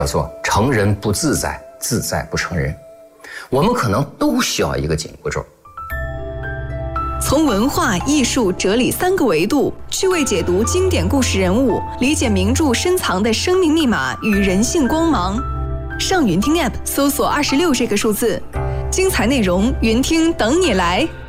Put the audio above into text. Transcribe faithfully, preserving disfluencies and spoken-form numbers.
叫做成人不自在，自在不成人。我们可能都需要一个紧箍咒。 从文化、艺术、哲理三个维度，趣味解读经典故事人物，理解名著深藏的生命密码与人性光芒。上云听 App 搜索二十六这个数字，精彩内容云听等你来。